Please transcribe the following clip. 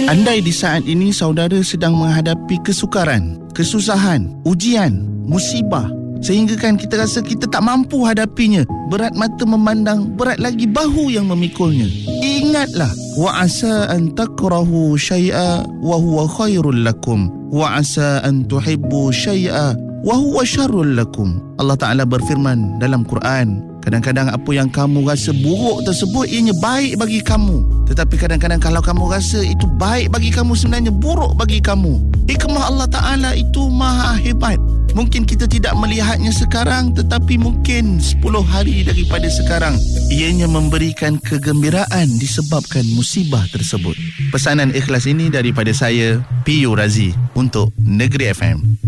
Andai di saat ini saudara sedang menghadapi kesukaran, kesusahan, ujian, musibah, sehingga kan kita rasa kita tak mampu hadapinya, berat mata memandang, berat lagi bahu yang memikulnya. Ingatlah, wa asa an takrahu syai'a wa huwa khairul lakum wa asa an tuhibbu syai'a wa huwa syarrul lakum. Allah Ta'ala berfirman dalam Quran, kadang-kadang apa yang kamu rasa buruk tersebut ianya baik bagi kamu. Tetapi kadang-kadang kalau kamu rasa itu baik bagi kamu, sebenarnya buruk bagi kamu. Hikmah Allah Ta'ala itu maha hebat. Mungkin kita tidak melihatnya sekarang, tetapi mungkin 10 hari daripada sekarang ianya memberikan kegembiraan disebabkan musibah tersebut. Pesanan ikhlas ini daripada saya, Piyu Razi, untuk Negeri FM.